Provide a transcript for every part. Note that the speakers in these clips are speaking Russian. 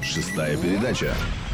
Шестая передача.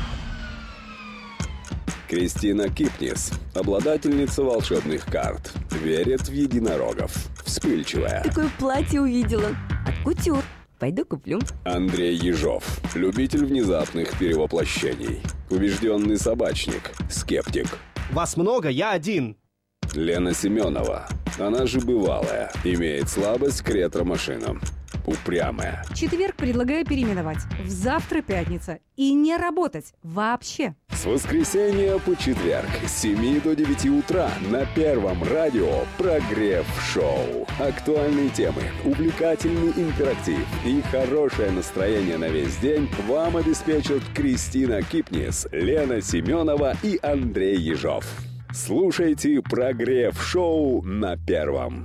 Кристина Кипнис, обладательница волшебных карт, верит в единорогов, вспыльчивая. Такое платье увидела. От кутюр. Пойду куплю. Андрей Ежов, любитель внезапных перевоплощений, убежденный собачник, скептик. Вас много, я один. Лена Семенова, она же бывалая, имеет слабость к ретро-машинам. Упрямая. Четверг предлагаю переименовать в завтра пятница и не работать вообще. С воскресенья по четверг с 7 до 9 утра на Первом радио «Прогрев-шоу». Актуальные темы, увлекательный интерактив и хорошее настроение на весь день вам обеспечат Кристина Кипнис, Лена Семенова и Андрей Ежов. Слушайте «Прогрев-шоу» на Первом.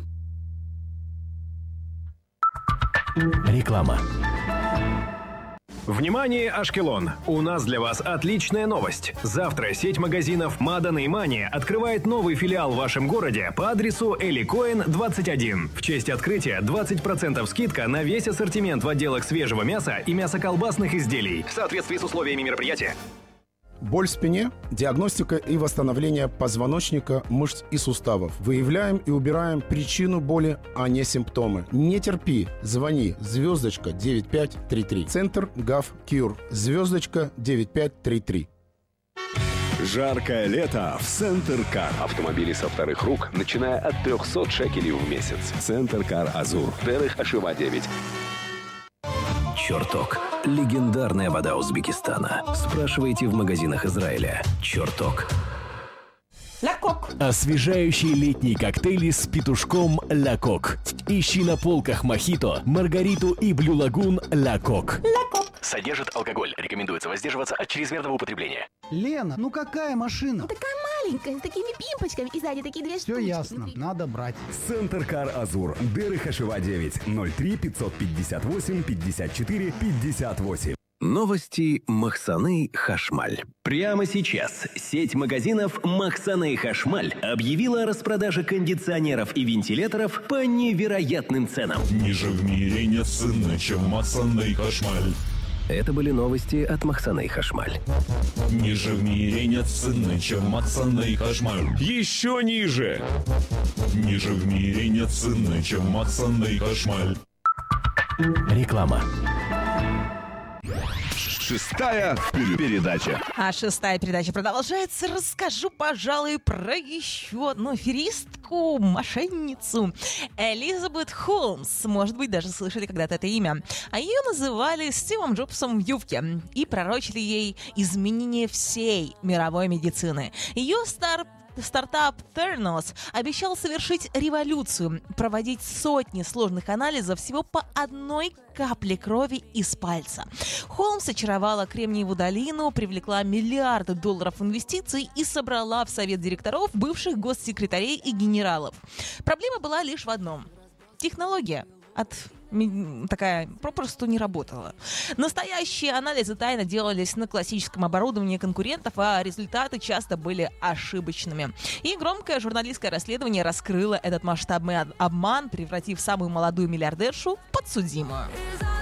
Реклама. Внимание, Ашкелон! У нас для вас отличная новость. Завтра сеть магазинов Мадан и Мани открывает новый филиал в вашем городе по адресу Эликоин, 21. В честь открытия 20% скидка на весь ассортимент в отделах свежего мяса и мясоколбасных изделий в соответствии с условиями мероприятия. Боль в спине, диагностика и восстановление позвоночника, мышц и суставов. Выявляем и убираем причину боли, а не симптомы. Не терпи, звони, звездочка 9533. Центр ГАВ Кьюр, звездочка 9533. Жаркое лето в Центр Кар. Автомобили со вторых рук, начиная от 300 шекелей в месяц. Центр Кар Азур. Дерых Ашива 9. Черток. Легендарная вода Узбекистана. Спрашивайте в магазинах Израиля. Черток. Лакок. Освежающие летние коктейли с петушком Лакок. Ищи на полках мохито, маргариту и блю лагун Лакок. Лакок. Содержит алкоголь. Рекомендуется воздерживаться от чрезмерного употребления. Лена, ну какая машина? Ну такая маленькая, с такими пимпочками и сзади такие две штучки. Все ясно, надо брать. Центр Кар Азур. Дерых Ашива 9. 03 558 54 58. Новости Махсаны Хашмаль. Прямо сейчас сеть магазинов Махсаны Хашмаль объявила о распродаже кондиционеров и вентиляторов по невероятным ценам. Ниже в мире нет цены, чем Махсаны Хашмаль. Это были новости от Махсаны Хашмаль. Ниже в мире нет цены, чем Махсаны Хашмаль. Еще ниже. Ниже в мире нет цены, чем Махсаны Хашмаль. Реклама. Шестая передача. А шестая передача продолжается. Расскажу, пожалуй, про еще одну аферистку, мошенницу. Элизабет Холмс. Может быть, даже слышали когда-то это имя. А ее называли Стивом Джобсом в юбке и пророчили ей изменение всей мировой медицины. Ее стартап Theranos обещал совершить революцию, проводить сотни сложных анализов всего по одной капле крови из пальца. Холмс очаровала Кремниевую долину, привлекла миллиарды долларов инвестиций и собрала в совет директоров бывших госсекретарей и генералов. Проблема была лишь в одном. Технология такая попросту не работала. Настоящие анализы тайно делались на классическом оборудовании конкурентов, а результаты часто были ошибочными. И громкое журналистское расследование раскрыло этот масштабный обман, превратив самую молодую миллиардершу в подсудимую.